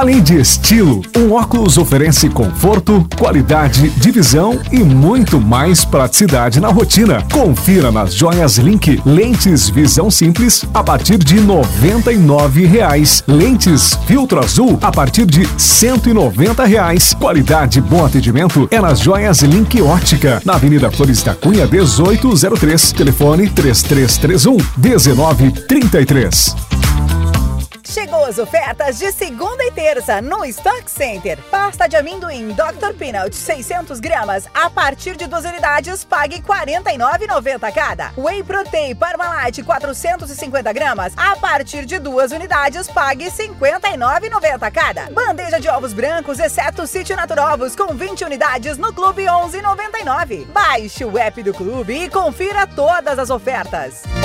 Além de estilo, um óculos oferece conforto, qualidade de visão e muito mais praticidade na rotina. Confira nas Joias Link lentes visão simples a partir de R$ 99,00. Lentes filtro azul a partir de R$ 190,00. Qualidade e bom atendimento é nas Joias Link Ótica, na Avenida Flores da Cunha 1803. Telefone 3331-1933. Chegou as ofertas de segunda e terça no Stock Center. Pasta de amendoim Dr. Peanut 600 gramas a partir de 2 unidades, pague R$ 49,90 cada. Whey Protein Parmalat 450 gramas a partir de 2 unidades, pague R$ 59,90 cada. Bandeja de ovos brancos, exceto Sítio Naturovos, com 20 unidades no Clube 11,99. Baixe o app do Clube e confira todas as ofertas.